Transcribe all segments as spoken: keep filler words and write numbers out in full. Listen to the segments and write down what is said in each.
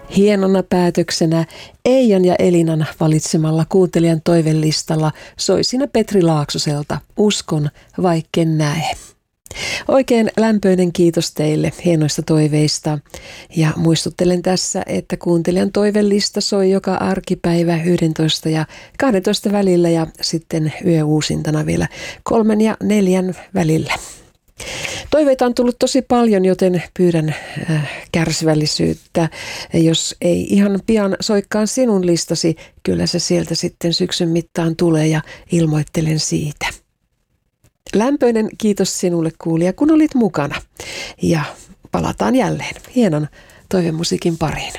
Hienona päätöksenä Eijan ja Elinan valitsemalla kuuntelijan toivelistalla soi siinä Petri Laaksoselta Uskon, vaikken näe. Oikein lämpöinen kiitos teille hienoista toiveista ja muistuttelen tässä, että kuuntelijan toivelista soi joka arkipäivä yksitoista ja kaksitoista välillä ja sitten yöuusintana vielä kolmen ja neljän välillä. Toiveita on tullut tosi paljon, joten pyydän äh, kärsivällisyyttä. Jos ei ihan pian soikkaan sinun listasi, kyllä se sieltä sitten syksyn mittaan tulee ja ilmoittelen siitä. Lämpöinen kiitos sinulle kuulija, kun olit mukana. Ja palataan jälleen hienon toivemusiikin pariin.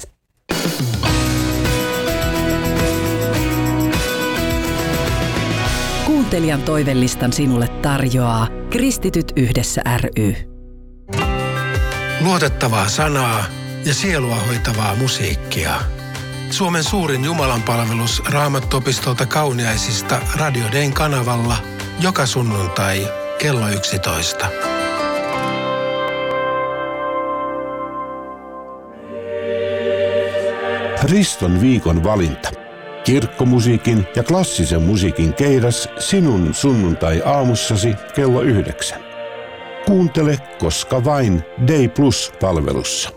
Kuuntelijan toivelistan sinulle tarjoaa Kristityt yhdessä ry. Luotettavaa sanaa ja sielua hoitavaa musiikkia. Suomen suurin jumalanpalvelus Raamattu-opistolta Kauniaisista Radio Dayn kanavalla joka sunnuntai kello yksitoista. Riston viikon valinta. Kirkkomusiikin ja klassisen musiikin keidas sinun sunnuntai-aamussasi kello yhdeksän. Kuuntele koska vain Day Plus-palvelussa.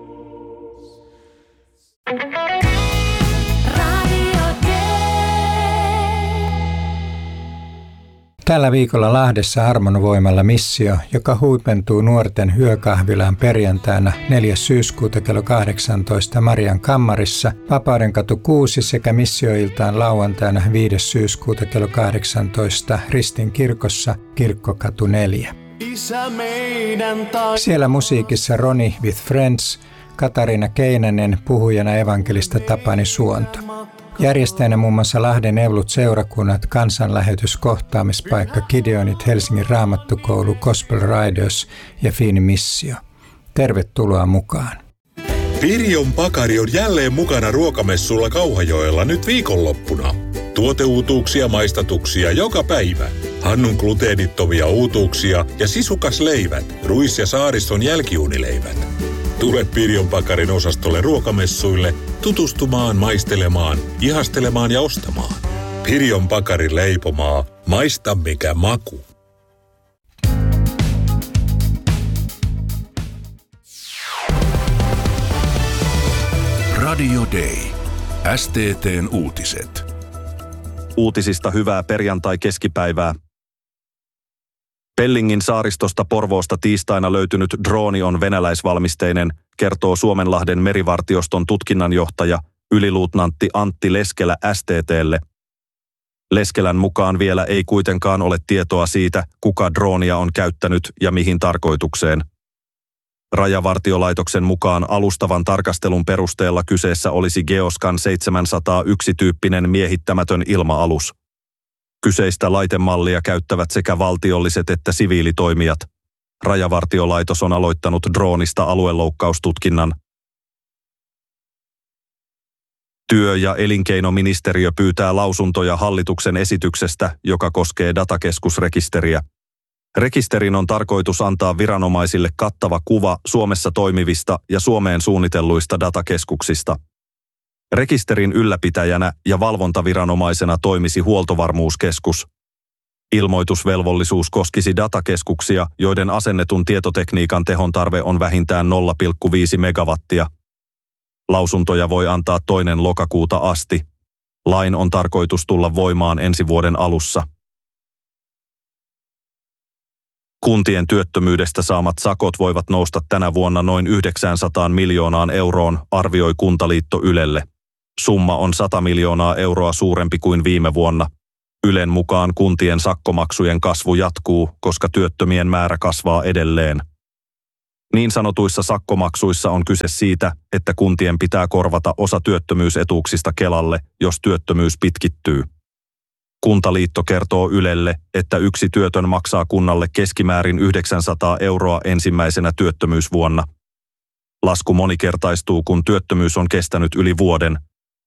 Tällä viikolla Lahdessa Armonvoimalla missio, joka huipentuu nuorten hyökahvilaan perjantaina neljäs syyskuuta kello kahdeksantoista Marian kammarissa, Vapaudenkatu kuusi sekä missioiltaan lauantaina viides syyskuuta kello kahdeksantoista Ristin kirkossa Kirkkokatu neljä. Siellä musiikissa Roni with Friends, Katariina Keinänen, puhujana evankelista Tapani Suonto. Järjestäjänä muun muassa Lahden Evlut seurakunnat, kansanlähetys, kohtaamispaikka, Gideonit, Helsingin Raamattukoulu, Gospel Riders ja Fiini Missio. Tervetuloa mukaan. Pirjon Pakari on jälleen mukana ruokamessulla Kauhajoella nyt viikonloppuna. Tuoteuutuuksia, maistatuksia joka päivä. Hannun gluteenittomia uutuuksia ja sisukasleivät, ruis- ja saariston jälkiuunileivät. Tule Pirjon Pakarin osastolle ruokamessuille tutustumaan, maistelemaan, ihastelemaan ja ostamaan. Pirjon Pakarin leipomaa. Maista mikä maku. Radio Day. S T T:n uutiset. Uutisista hyvää perjantai-keskipäivää. Pellingin saaristosta Porvoosta tiistaina löytynyt drooni on venäläisvalmisteinen, kertoo Suomenlahden merivartioston tutkinnanjohtaja yliluutnantti Antti Leskelä S T T:lle. Leskelän mukaan vielä ei kuitenkaan ole tietoa siitä, kuka droonia on käyttänyt ja mihin tarkoitukseen. Rajavartiolaitoksen mukaan alustavan tarkastelun perusteella kyseessä olisi Geoscan seitsemänsataayksi-tyyppinen miehittämätön ilma-alus. Kyseistä laitemallia käyttävät sekä valtiolliset että siviilitoimijat. Rajavartiolaitos on aloittanut droonista alueloukkaustutkinnan. Työ- ja elinkeinoministeriö pyytää lausuntoja hallituksen esityksestä, joka koskee datakeskusrekisteriä. Rekisterin on tarkoitus antaa viranomaisille kattava kuva Suomessa toimivista ja Suomeen suunnitelluista datakeskuksista. Rekisterin ylläpitäjänä ja valvontaviranomaisena toimisi Huoltovarmuuskeskus. Ilmoitusvelvollisuus koskisi datakeskuksia, joiden asennetun tietotekniikan tehon tarve on vähintään nolla pilkku viisi megawattia. Lausuntoja voi antaa toinen lokakuuta asti. Lain on tarkoitus tulla voimaan ensi vuoden alussa. Kuntien työttömyydestä saamat sakot voivat nousta tänä vuonna noin yhdeksänsataa miljoonaan euroon, arvioi Kuntaliitto Ylelle. Summa on sata miljoonaa euroa suurempi kuin viime vuonna. Ylen mukaan kuntien sakkomaksujen kasvu jatkuu, koska työttömien määrä kasvaa edelleen. Niin sanotuissa sakkomaksuissa on kyse siitä, että kuntien pitää korvata osa työttömyysetuuksista Kelalle, jos työttömyys pitkittyy. Kuntaliitto kertoo Ylelle, että yksi työtön maksaa kunnalle keskimäärin yhdeksänsataa euroa ensimmäisenä työttömyysvuonna. Lasku monikertaistuu, kun työttömyys on kestänyt yli vuoden.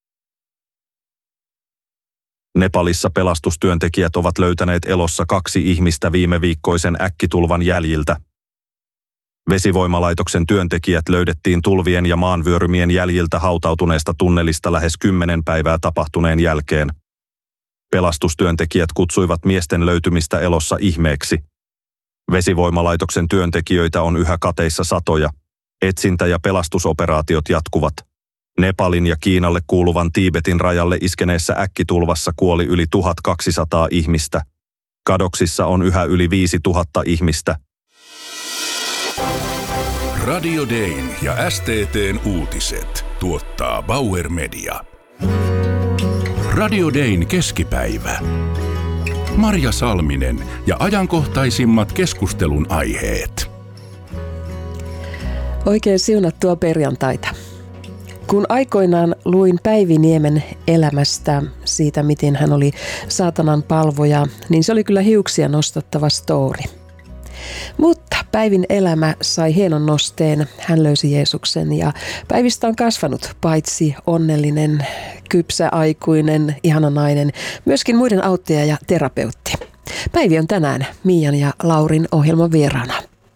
Nepalissa pelastustyöntekijät ovat löytäneet elossa kaksi ihmistä viime viikkoisen äkkitulvan jäljiltä. Vesivoimalaitoksen työntekijät löydettiin tulvien ja maanvyörymien jäljiltä hautautuneesta tunnelista lähes kymmenen päivää tapahtuneen jälkeen. Pelastustyöntekijät kutsuivat miesten löytymistä elossa ihmeeksi. Vesivoimalaitoksen työntekijöitä on yhä kateissa satoja. Etsintä- ja pelastusoperaatiot jatkuvat. Nepalin ja Kiinalle kuuluvan Tiibetin rajalle iskeneessä äkkitulvassa kuoli yli tuhatkaksisataa ihmistä. Kadoksissa on yhä yli viisituhatta ihmistä. Radio Dayn ja S T T:n uutiset tuottaa Bauer Media. Radio Dayn keskipäivä. Marja Salminen ja ajankohtaisimmat keskustelun aiheet. Oikein siunattua perjantaita. Kun aikoinaan luin Päivi Niemen elämästä, siitä miten hän oli saatanan palvoja, niin se oli kyllä hiuksia nostattava story. Mutta Päivin elämä sai hienon nosteen, hän löysi Jeesuksen ja Päivistä on kasvanut paitsi onnellinen, kypsä, aikuinen, ihana nainen, myöskin muiden auttaja ja terapeutti. Päivi on tänään Miian ja Laurin ohjelman vieraana.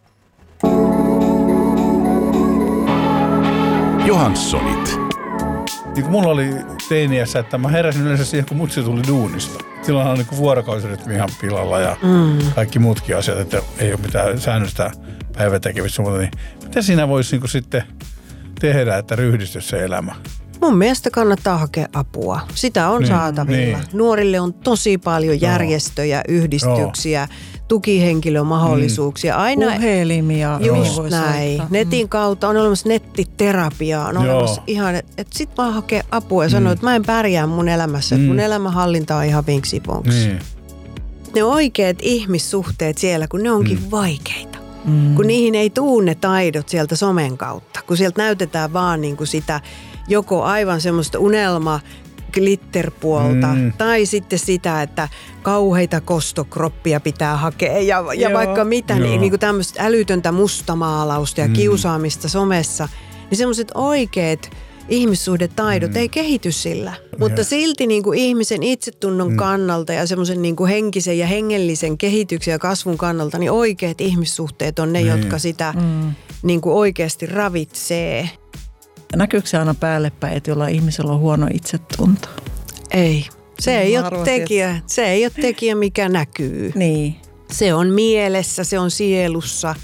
Johanssonit. Niin kuin mulla oli teiniässä, että mä heräsin yleensä siihen, kun mutsi tuli duunista. Silloin on niin vuorokausirytmi ihan pilalla ja mm. kaikki muutkin asiat, että ei ole mitään säännöstä päivätekevistä muuta. Niin mitä siinä voisi niin sitten tehdä, että ryhdistyisi se elämä? Mun mielestä kannattaa hakea apua. Sitä on niin, saatavilla. Niin. Nuorille on tosi paljon järjestöjä, yhdistyksiä, Joo. tukihenkilömahdollisuuksia. Aina puhelimia. Just näin. Soittaa. Netin kautta on olemassa nettiterapiaa. On olemassa ihan, että et sit vaan hakee apua ja sanoo, mm. että mä en pärjää mun elämässä. Mm. Mun elämänhallinta on ihan vinksiponksi. Niin. Ne oikeat ihmissuhteet siellä, kun ne onkin mm. vaikeita. Mm. Kun niihin ei tuu ne taidot sieltä somen kautta. Kun sieltä näytetään vaan niin kuin sitä joko aivan semmoista unelma glitterpuolta mm. tai sitten sitä, että kauheita kostokroppia pitää hakea ja, ja vaikka mitä, niin, niin kuin tämmöistä älytöntä mustamaalausta ja mm. kiusaamista somessa, niin semmoiset oikeat ihmissuhdetaidot mm. ei kehity sillä. Ja. Mutta silti niin kuin ihmisen itsetunnon mm. kannalta ja semmoisen niin kuin henkisen ja hengellisen kehityksen ja kasvun kannalta, niin oikeat ihmissuhteet on ne, mm. jotka sitä mm. niin kuin oikeasti ravitsee. Näkyykö se aina päälle päin, että jollain ihmisellä on huono itsetunto? Ei. Se ei, ole tekijä, se ei ole tekijä, mikä näkyy. Niin. Se on mielessä, se on sielussa.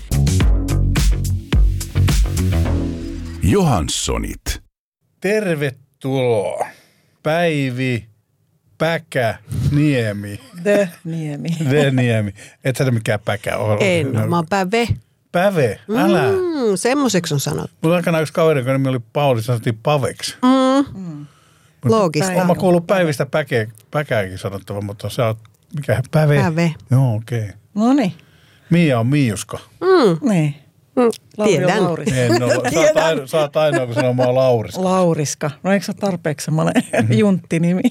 Johanssonit. Tervetuloa. Päivi, Päkä, Niemi. The Niemi. The Niemi. Et sä mikään Päkä ole. En, no, mä oon Päve. Päve, älä. Mm, semmoiseksi on sanottu. Mulla aikana yksi kaveri, kun nimi oli Pauli, sanottiin Paveksi. Mm. Mm. Loogista. Olen kuullut Päivistä päkeä, Päkääkin sanottava, mutta sä oot, mikä Päve? Päve. Joo, okei. Okay. Noniin. Mia on Miiuska. Mm. Niin. Mm. Tiedän. En ole. Sä oot ainoa, sä oot ainoa kun sanoo, mä oon Lauriska. Lauriska. No eikö se ole tarpeeksi semmoinen mm-hmm. junttinimi?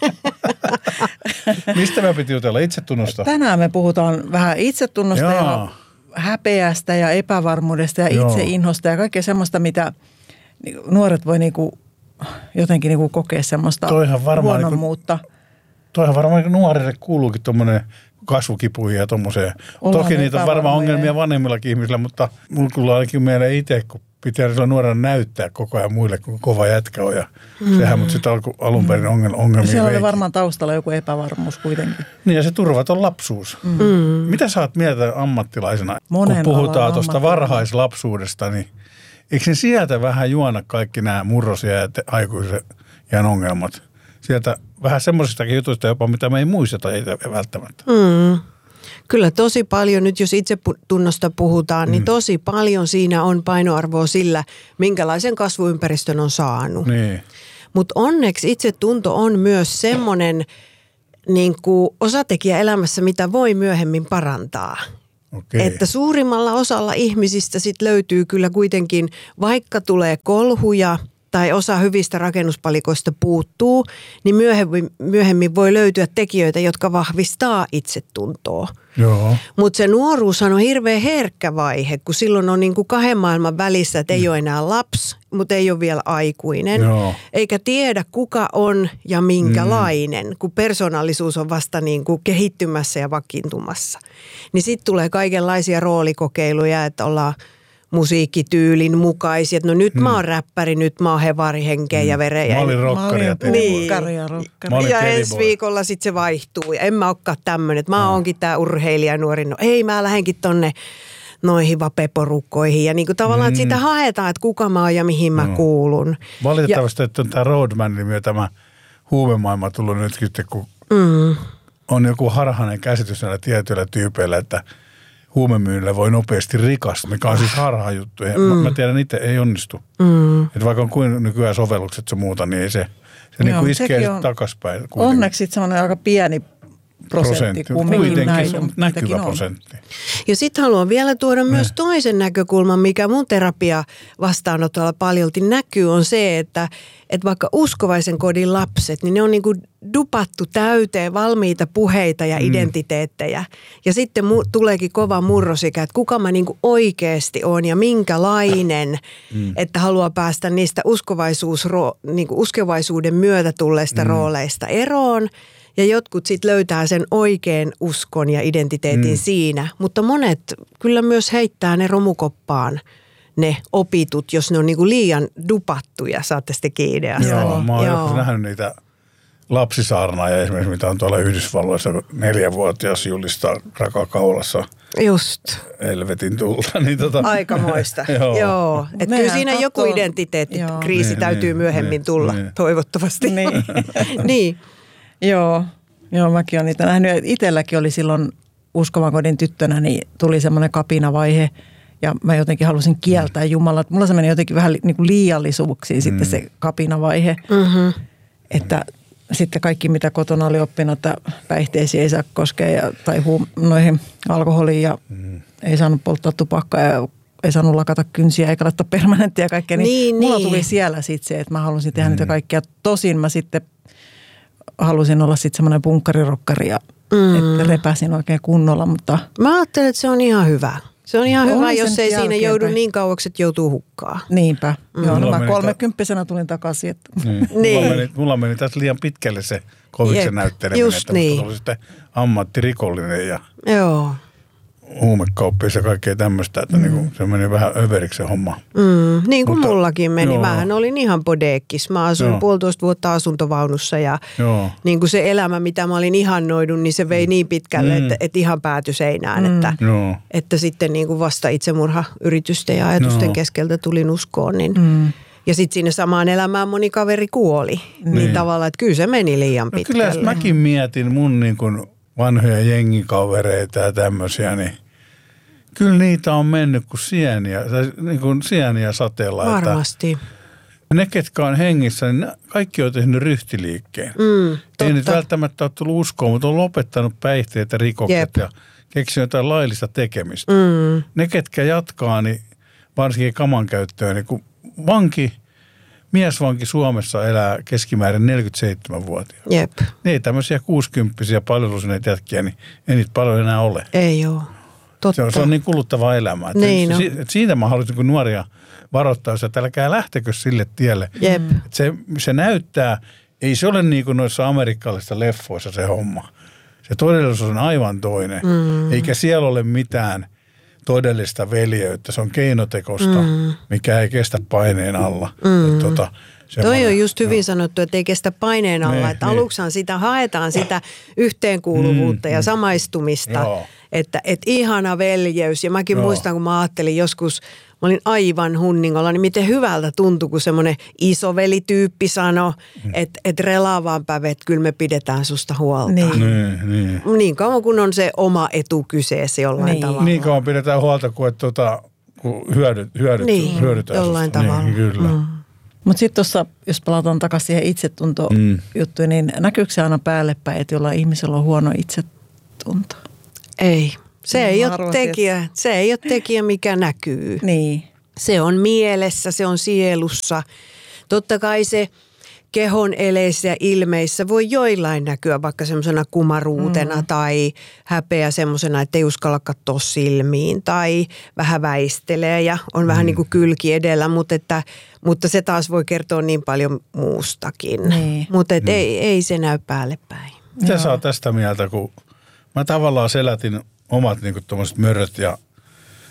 Mistä me piti jutella? Itsetunnosta? Tänään me puhutaan vähän itsetunnosta Jaa. ja häpeästä ja epävarmuudesta ja Joo. itseinhosta ja kaikkea semmoista, mitä nuoret voi niinku jotenkin niinku kokea semmoista huonommuutta. Niinku, toihan varmaan niinku nuorille kuuluukin tuommoinen kasvukipuihin ja tuommoiseen. Toki niitä on varmaan ongelmia vanhemmillakin ihmisillä, mutta mulla kyllä ainakin mieleen itse, kun pitää sillä nuorena näyttää koko ajan muille, kun kova jätkä on. Ja mm. sehän, mutta sitten alkoi alun perin ongelmia. Siellä oli varmaan taustalla joku epävarmuus kuitenkin. Niin ja se turvaton lapsuus. Mm. Mitä sä oot mieltä ammattilaisena, Monen kun puhutaan tuosta varhaislapsuudesta, niin eikö ne sieltä vähän juona kaikki nämä murrosia ja aikuisen iän ongelmat? Sieltä vähän semmoisistakin jutuista jopa, mitä me ei muisteta ei välttämättä. Mm. Kyllä tosi paljon, nyt jos itsetunnosta puhutaan, mm. niin tosi paljon siinä on painoarvoa sillä, minkälaisen kasvuympäristön on saanut. Niin. Mutta onneksi itsetunto on myös semmoinen niin kuin osatekijä elämässä, mitä voi myöhemmin parantaa. Okay. Että suurimmalla osalla ihmisistä sit löytyy kyllä kuitenkin, vaikka tulee kolhuja tai osa hyvistä rakennuspalikoista puuttuu, niin myöhemmin, myöhemmin voi löytyä tekijöitä, jotka vahvistaa itsetuntoa. Mutta se nuoruushan on hirveän herkkä vaihe, kun silloin on niinku kahden maailman välissä, että ei mm. ole enää lapsi, mutta ei ole vielä aikuinen. Joo. Eikä tiedä, kuka on ja minkälainen, mm. kun persoonallisuus on vasta niinku kehittymässä ja vakiintumassa. Niin sitten tulee kaikenlaisia roolikokeiluja, että ollaan musiikkityylin mukaisia. Että no nyt hmm. mä oon räppäri, nyt mä oon hevari henkeä hmm. ja verejä. Mä olin rokkari ja niin. rokkari. Ja ensi viikolla sit se vaihtuu. Ja en mä olekaan tämmönen, että mä hmm. oonkin tää urheilija nuori. No ei, mä lähdenkin tonne noihin vapeporukkoihin. Ja niinku tavallaan, että sitä haetaan, että kuka mä oon ja mihin mä no. kuulun. Valitettavasti, ja, että on tämä Roadmanin myötä tämä huumemaailma tullut nyt sitten, kun mm. on joku harhainen käsitys näillä tietyillä tyypeillä, että huumemyynnillä voi nopeasti rikastua, mikä on siis harha juttu. Mm. Mä, mä tiedän, itse ei onnistu. Mm. Että vaikka on kuin nykyään sovellukset ja muuta, niin ei se, se niin kuin iskee takaspäin. Kuitenkin. Onneksi sitten semmoinen aika pieni prosentti kumminkin näin. Näkyvä prosentti. Ja sitten haluan vielä tuoda ne. myös toisen näkökulman, mikä mun terapia vastaanotolla paljolti näkyy, on se, että, että vaikka uskovaisen kodin lapset, niin ne on niinku dupattu täyteen valmiita puheita ja mm. identiteettejä. Ja sitten mu- tuleekin kova murrosikä, että kuka mä niinku oikeasti on ja minkälainen, mm. että haluaa päästä niistä uskovaisuusro- niinku uskovaisuuden myötä tulleista mm. rooleista eroon. Ja jotkut sitten löytää sen oikean uskon ja identiteetin mm. siinä, mutta monet kyllä myös heittää ne romukoppaan, ne opitut, jos ne on niinku liian dupattuja, saatte sitten ideasta. Joo, mä oon Joo. nähnyt niitä lapsisaarnaajia esimerkiksi, mitä on tuolla Yhdysvalloissa, neljävuotias julistaa rakakaulassa. Just. Helvetin tulta. Niin tota. Aikamoista. Joo. Joo. Että kyllä siinä katsoo. Joku identiteettikriisi niin, täytyy niin, myöhemmin niin, tulla, niin. toivottavasti. Niin. niin. Joo, joo, mäkin olen niitä nähnyt. Itselläkin oli silloin uskovan kodin tyttönä, niin tuli semmoinen kapinavaihe ja mä jotenkin halusin kieltää Jumalaa. Mulla se meni jotenkin vähän niin kuin liiallisuuksiin mm. sitten se kapinavaihe, mm-hmm. että sitten kaikki mitä kotona oli oppinut, että päihteisiin ei saa koskea ja, tai huum, noihin alkoholiin ja mm. ei saanut polttaa tupakkaa ja ei saanut lakata kynsiä eikä laittaa permanenttia ja kaikkea. Niin, niin mulla niin. tuli siellä sitten se, että mä halusin tehdä mm. niitä kaikkia. Tosin mä sitten halusin olla sitten semmoinen punkkarirokkari ja mm. että repäsin oikein kunnolla, mutta mä ajattelen, että se on ihan hyvä. Se on ihan hyvä, jos ei siinä joudu niin kauaksi, että joutuu hukkaan. Niinpä. Mm. Joo, no mä kolmekymppisenä tulin takaisin. Että niin. niin. Mulla, meni, mulla meni tässä liian pitkälle se koviksen näytteleminen, just että niin. tuli sitten ammattirikollinen ja Joo. huumekauppis ja kaikkea tämmöistä, että mm. niinku, se meni vähän överiksi se homma. Mm, niin kuin Mutta, mullakin meni. Joo. Mähän olin ihan bodeekkis. Mä asuin joo. puolitoista vuotta asuntovaunussa ja niin kuin se elämä, mitä mä olin ihannoidun, niin se vei mm. niin pitkälle, mm. että, että ihan päätyi seinään. Mm. Että, että sitten niin kuin vasta itsemurhayritysten ja ajatusten joo. keskeltä tulin uskoon. Niin, mm. ja sitten sinne samaan elämään moni kaveri kuoli. Niin, niin tavallaan, että kyllä se meni liian pitkälle. No kyllä mäkin mietin mun niin kuin vanhoja jengikavereita ja tämmöisiä, niin kyllä niitä on mennyt kuin sieniä, tai niin kuin sieniä sateella. Varmasti. Ne, ketkä on hengissä, niin kaikki on tehnyt ryhtiliikkeen. Mm, ei nyt välttämättä ole tullut uskoon, mutta on lopettanut päihteet ja rikokset Jep. ja keksinyt jotain laillista tekemistä. Mm. Ne, ketkä jatkaa, niin varsinkin kaman käyttöön, niin kun vanki, miesvanki Suomessa elää keskimäärin neljäkymmentäseitsemänvuotiaana. Jep. Ne ei tämmöisiä kuusikymppisiä palvelusuneita jätkiä, niin ei niitä paljon enää ole. Ei ole. Totta. Se on, se on niin kuluttavaa elämää. Niin se, no. Siitä mä haluaisin kun nuoria varoittaa, että älkää lähtekö sille tielle. Jep. Se, se näyttää, ei se ole niin kuin noissa amerikkalaisissa leffoissa se homma. Se todellisuus on aivan toinen. Mm. Eikä siellä ole mitään todellista veljeyttä. Se on keinotekosta, mm. mikä ei kestä paineen alla. Mm. Tota, Toi on just hyvin no. sanottu, että ei kestä paineen alla. Ne, että ne. Aluksihan sitä haetaan sitä yhteenkuuluvuutta mm, ja samaistumista. Joo. Että et ihana veljeys. Ja mäkin Joo. muistan, kun mä ajattelin joskus, mä olin aivan hunningolla, niin miten hyvältä tuntui, kun semmoinen isovelityyppi sanoi, mm. että et relaa vaan päivä, että kyllä me pidetään susta huolta. Niin. Niin, niin. niin kauan kun on se oma etu kyseessä jollain niin. tavalla. Niin kauan pidetään huolta, kun, et, tota, kun hyödyt, hyödyt, niin. hyödytään jollain susta. tavalla. Niin, kyllä. Mm. Mutta sitten tuossa, jos palataan takaisin siihen itsetuntojuttuun, mm. niin näkyykö se aina päälle päin, että jollain ihmisellä on huono itsetunto? Ei. Se ei, ole tekijä, se ei ole tekijä, mikä näkyy. Niin. Se on mielessä, se on sielussa. Totta kai se kehon eleissä ja ilmeissä voi joillain näkyä vaikka semmoisena kumaruutena mm. tai häpeä semmoisena, että ei uskalla katsoa silmiin tai vähän väistelee ja on mm. vähän niin kuin kylki edellä, mutta, että, mutta se taas voi kertoa niin paljon muustakin. Niin. Mutta mm. ei, ei se näy päälle päin. Mitä sä oot tästä mieltä, kun mä tavallaan selätin omat niin tuommoiset möröt ja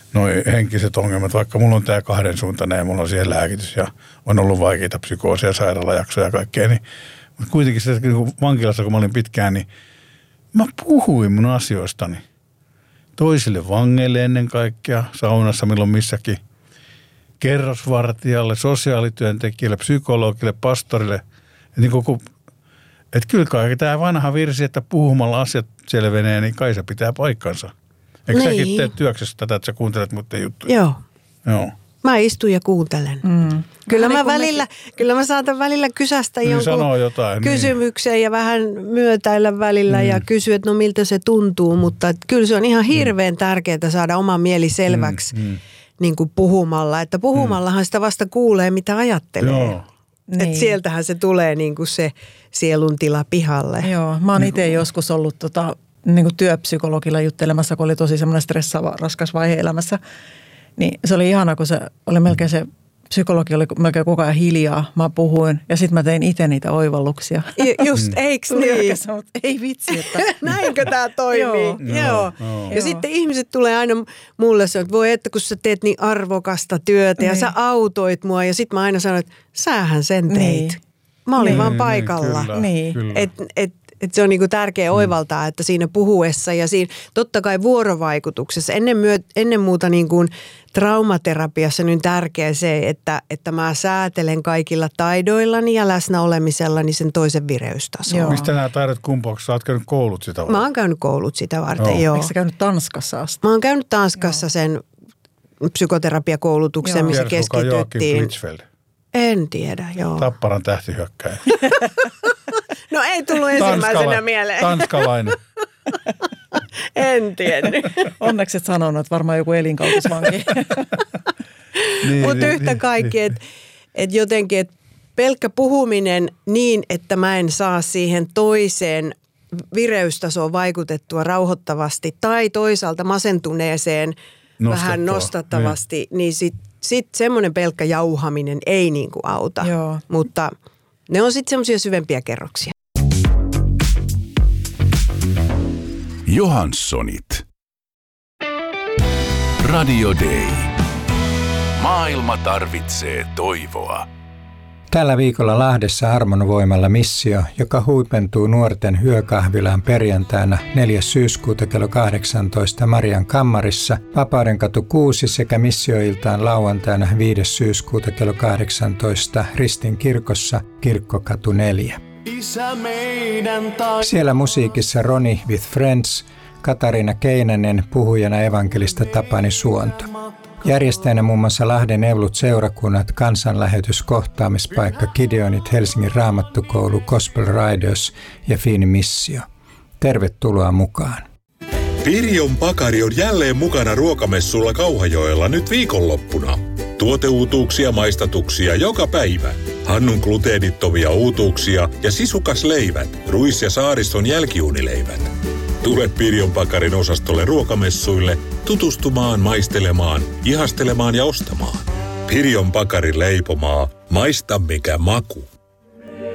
noi henkiset ongelmat, vaikka mulla on tämä kahden suuntainen ja mulla on siihen lääkitys ja on ollut vaikeita psykoosia, sairaalajaksoja ja kaikkea, niin mutta kuitenkin se, kun vankilassa, kun mä olin pitkään, niin mä puhuin mun asioistani toisille vangeille ennen kaikkea, saunassa milloin missäkin, kerrosvartijalle, sosiaalityöntekijälle, psykologille, pastorille. Että niin koko, et kyllä kai tämä vanha virsi, että puhumalla asiat selvenee, niin kai se pitää paikkansa. Eikö niin. Säkin tee työksessä tätä, että sä kuuntelet muiden juttuja? Joo. Joo. Mä istun ja kuuntelen. Mm. Kyllä, mä välillä, kyllä mä saatan välillä kysästä niin jonkun jotain, kysymyksen niin. Ja vähän myötäillä välillä mm. ja kysyä, että no miltä se tuntuu. Mutta kyllä se on ihan hirveän mm. tärkeää saada oma mieli selväksi mm. Mm. Niin kuin puhumalla. Että puhumallahan sitä vasta kuulee, mitä ajattelee. Joo. Niin. Että sieltähän se tulee niin kuin se sielun tila pihalle. Joo, mä oon itse niin joskus ollut tota, niin kuin työpsykologilla juttelemassa, kun oli tosi semmoinen stressaava, raskas vaihe elämässä. Niin se oli ihana, kun se oli melkein se psykologi oli melkein koko ajan hiljaa. Mä puhuin ja sitten mä tein itse niitä oivalluksia. Just, eiks niin? Mutta ei vitsi, että näinkö tää toimii? Joo. Joo. Joo. Ja Joo. sitten ihmiset tulee aina mulle sanoa, että voi että kun sä teet niin arvokasta työtä niin. Ja sä autoit mua. Ja sitten mä aina sanoin, että sähän sen teit. Niin. Mä olin niin. vaan paikalla. Kyllä, niin. kyllä. Et, et, et se on niinku tärkeä oivaltaa, että siinä puhuessa ja siinä totta kai vuorovaikutuksessa ennen, myö, ennen muuta niinku traumaterapiassa niin tärkeä se, että, että mä säätelen kaikilla taidoillani ja läsnä olemisellani sen toisen vireystason. Joo. Mistä nämä taidot kumpuaksi? Sä oot käynyt koulut sitä varten? Mä oon käynyt koulut sitä varten, joo. joo. Eikö sä käynyt Tanskassa asti? Mä oon käynyt Tanskassa joo. sen psykoterapiakoulutuksen, missä keskityttiin. En tiedä, joo. Tapparan tähtihyökkäjä. No ei tullut ensimmäisenä Tanskala, mieleen. Tanskalainen. En tiennyt. Onneksi et sanonut, että varmaan joku elinkautisvanki. niin, Mutta niin, yhtä niin, kaikki, että et jotenkin, että pelkkä puhuminen niin, että mä en saa siihen toiseen vireystasoon vaikutettua rauhoittavasti tai toisaalta masentuneeseen Nostettua. vähän nostattavasti, niin, niin sitten sit semmoinen pelkkä jauhaminen ei niinku auta. Joo. Mutta ne on sitten semmoisia syvempiä kerroksia. Johanssonit. Radio Day. Maailma tarvitsee toivoa. Tällä viikolla Lahdessa Armon voimalla missio, joka huipentuu nuorten hyökahvilaan perjantaina neljäs syyskuuta kello kahdeksantoista Marian kammarissa, Vapaudenkatu kuusi sekä missioiltaan lauantaina viides syyskuuta kello kahdeksantoista Ristin kirkossa, Kirkkokatu neljä. Siellä musiikissa Ronnie with Friends, Katariina Keinänen, puhujana evankelista Tapani Suonto. Järjestäjänä muun muassa Lahden Evlut-seurakunnat, kansanlähetys, kohtaamispaikka, Gideonit, Helsingin Raamattukoulu, Gospel Riders ja Fiini Missio. Tervetuloa mukaan. Pirjon Pakari on jälleen mukana ruokamessulla Kauhajoella nyt viikonloppuna. Tuoteuutuuksia, maistatuksia joka päivä. Hannun gluteenittomia uutuuksia ja sisukasleivät, ruis- ja saariston jälkiunileivät. Tule Pirjon Pakarin osastolle ruokamessuille tutustumaan, maistelemaan, ihastelemaan ja ostamaan. Pirjon Pakarin leipomaa, maista mikä maku.